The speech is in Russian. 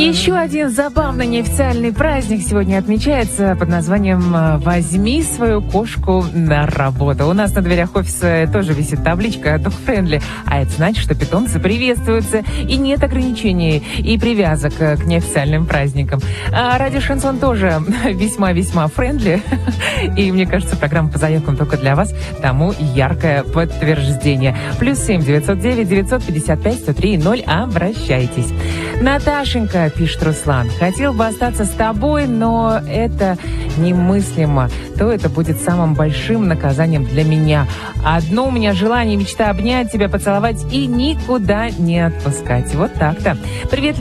Еще один забавный неофициальный праздник сегодня отмечается под названием «Возьми свою кошку на работу». У нас на дверях офиса тоже висит табличка «Dog Friendly», а это значит, что питомцы приветствуются, и нет ограничений и привязок к неофициальным праздникам. А радио «Шансон» тоже весьма-весьма френдли, и мне кажется, программа по заявкам только для вас тому яркое подтверждение. +7 909 955 103 0. Обращайтесь. Наташенька, пишет Руслан, хотел бы остаться с тобой, но это немыслимо. То это будет самым большим наказанием для меня. Одно у меня желание, мечта обнять тебя, поцеловать и никуда не отпускать. Вот так-то. Привет,